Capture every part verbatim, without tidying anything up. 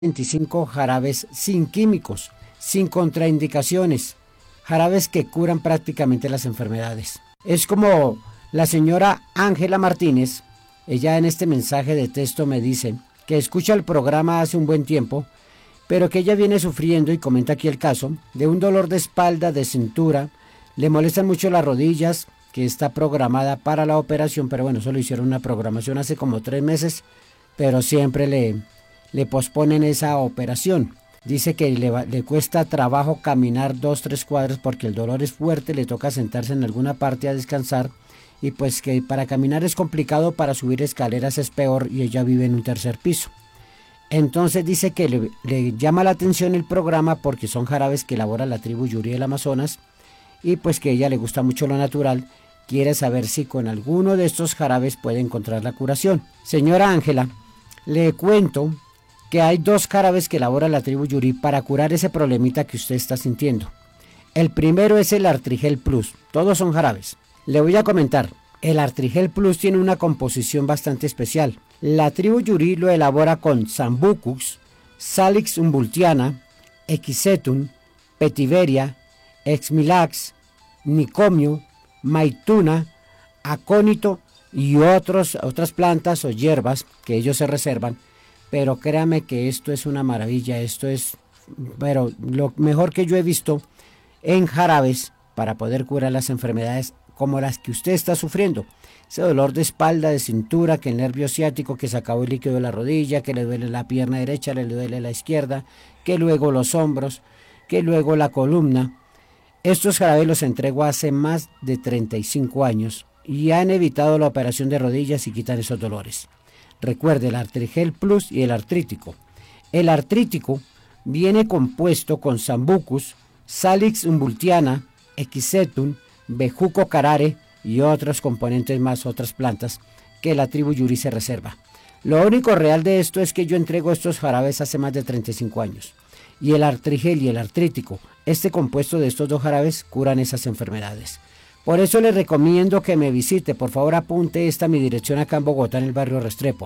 veinticinco jarabes sin químicos, sin contraindicaciones, jarabes que curan prácticamente las enfermedades. Es como la señora Ángela Martínez, ella en este mensaje de texto me dice que escucha el programa hace un buen tiempo, pero que ella viene sufriendo, y comenta aquí el caso, de un dolor de espalda, de cintura, le molestan mucho las rodillas, que está programada para la operación, pero bueno, solo hicieron una programación hace como tres meses, pero siempre le, le posponen esa operación. Dice que le, va, le cuesta trabajo caminar dos, tres cuadras porque el dolor es fuerte, le toca sentarse en alguna parte a descansar, y pues que para caminar es complicado, para subir escaleras es peor, y ella vive en un tercer piso. Entonces dice que le, le llama la atención el programa porque son jarabes que elabora la tribu Yuri del Amazonas, y pues que a ella le gusta mucho lo natural, quiere saber si con alguno de estos jarabes puede encontrar la curación. Señora Ángela, le cuento que hay dos jarabes que elabora la tribu Yuri para curar ese problemita que usted está sintiendo. El primero es el Artrigel Plus, todos son jarabes. Le voy a comentar, el Artrigel Plus tiene una composición bastante especial. La tribu Yuri lo elabora con Sambucus, Salix umbultiana, Equisetum, Petiveria, Exmilax, Nicomio, Maituna, Acónito y otros, otras plantas o hierbas que ellos se reservan, pero créame que esto es una maravilla, esto es pero lo mejor que yo he visto en jarabes para poder curar las enfermedades como las que usted está sufriendo. Ese dolor de espalda, de cintura, que el nervio ciático, que se acabó el líquido de la rodilla, que le duele la pierna derecha, le duele la izquierda, que luego los hombros, que luego la columna. Estos jarabes los entrego hace más de treinta y cinco años y han evitado la operación de rodillas y quitan esos dolores. Recuerde el Artrigel Plus y el artrítico. El artrítico viene compuesto con Sambucus, Salix umbultiana, Equisetum, Bejuco carare y otros componentes más, otras plantas que la tribu Yuri se reserva. Lo único real de esto es que yo entrego estos jarabes hace más de treinta y cinco años. Y el artrigel y el artrítico, este compuesto de estos dos jarabes, curan esas enfermedades. Por eso les recomiendo que me visite. Por favor, apunte esta mi dirección acá en Bogotá, en el barrio Restrepo.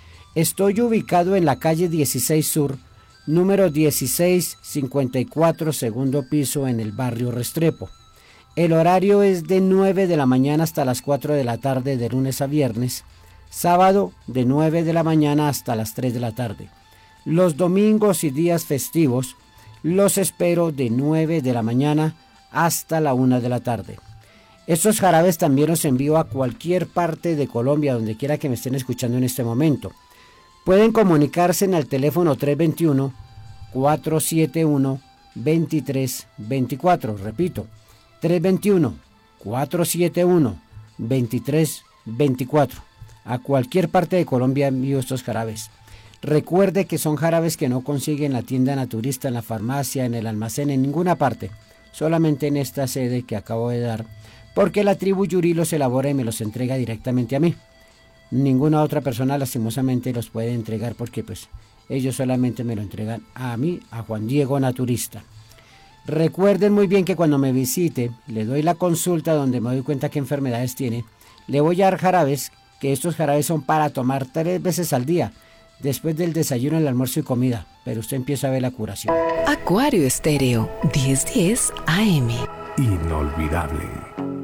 Estoy ubicado en la calle dieciséis Sur, número dieciséis cincuenta y cuatro, segundo piso, en el barrio Restrepo. El horario es de nueve de la mañana hasta las cuatro de la tarde, de lunes a viernes. Sábado de nueve de la mañana hasta las tres de la tarde. Los domingos y días festivos los espero de nueve de la mañana hasta la una de la tarde. Estos jarabes también los envío a cualquier parte de Colombia, donde quiera que me estén escuchando en este momento. Pueden comunicarse en el teléfono tres dos uno, cuatro siete uno, dos tres dos cuatro. Repito, tres dos uno, cuatro siete uno, dos tres dos cuatro. A cualquier parte de Colombia envío estos jarabes. Recuerde que son jarabes que no consigue en la tienda naturista, en la farmacia, en el almacén, en ninguna parte. Solamente en esta sede que acabo de dar, porque la tribu Yuri los elabora y me los entrega directamente a mí. Ninguna otra persona lastimosamente los puede entregar porque pues ellos solamente me lo entregan a mí, a Juan Diego Naturista. Recuerden muy bien que cuando me visite, le doy la consulta donde me doy cuenta qué enfermedades tiene. Le voy a dar jarabes, que estos jarabes son para tomar tres veces al día, después del desayuno, el almuerzo y comida, pero usted empieza a ver la curación. Acuario Estéreo, diez diez A M. Inolvidable.